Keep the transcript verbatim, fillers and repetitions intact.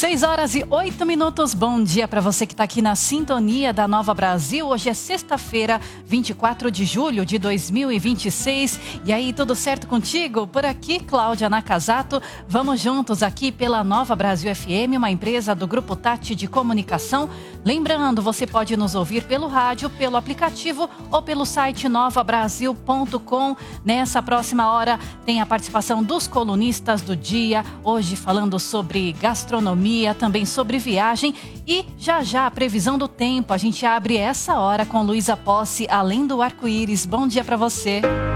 seis horas e oito minutos, bom dia para você que está aqui na sintonia da Nova Brasil. Hoje é sexta-feira, vinte e quatro de julho de dois mil e vinte e seis. E aí, tudo certo contigo? Por aqui, Cláudia Nakazato. Vamos juntos aqui pela Nova Brasil F M, uma empresa do Grupo Tati de Comunicação. Lembrando, você pode nos ouvir pelo rádio, pelo aplicativo ou pelo site nova brasil ponto com. Nessa próxima hora tem a participação dos colunistas do dia, hoje falando sobre gastronomia, também sobre viagem e já já a previsão do tempo. A gente abre essa hora com Luísa Posse, Além do Arco-Íris. Bom dia para você.